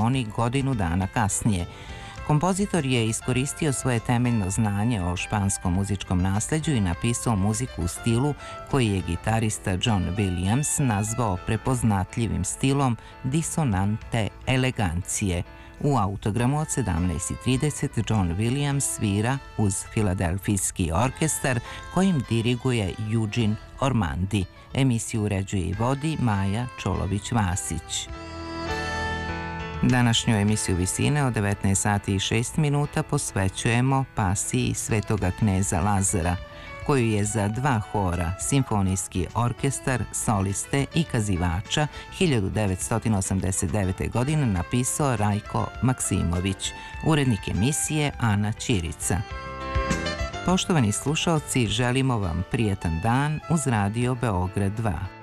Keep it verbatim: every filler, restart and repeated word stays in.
Barceloni godinu dana kasnije. Kompozitor je iskoristio svoje temeljno znanje o španskom muzičkom nasleđu i napisao muziku u stilu koji je gitarista John Williams nazvao prepoznatljivim stilom disonante elegancije. U autogramu od sedamnaest i trideset John Williams svira uz Filadelfijski orkestar kojim diriguje Eugene Ormandy. Emisiju uređuje i vodi Maja Čolović-Vasić. Današnju emisiju Visine od devetnaest sati i šest minuta posvećujemo pasiji Svetoga kneza Lazara, koju je za dva hora, simfonijski orkestar, soliste i kazivača hiljadu devetsto osamdeset devete. godine napisao Rajko Maksimović, urednik emisije Ana Ćirica. Poštovani slušalci, želimo vam prijatan dan uz Radio Beograd dva.